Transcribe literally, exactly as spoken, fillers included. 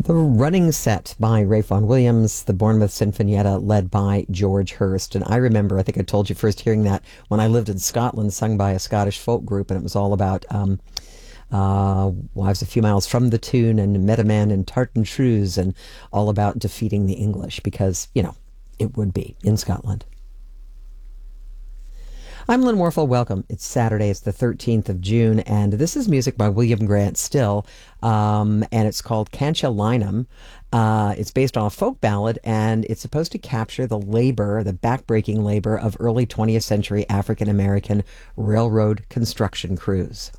The Running Set by Ralph Vaughan Williams, the Bournemouth Sinfonietta led by George Hurst. And I remember, I think I told you first hearing that when I lived in Scotland, sung by a Scottish folk group, and it was all about um, uh, Wives a Few Miles from the Tune and Met a Man in Tartan Shrews, and all about defeating the English, because, you know, it would be in Scotland. I'm Lynn Warfel. Welcome. It's Saturday. It's the thirteenth of June, and this is music by William Grant Still, um, and it's called Can't You Line 'Em. Uh, it's based on a folk ballad, and it's supposed to capture the labor, the backbreaking labor of early twentieth century African-American railroad construction crews.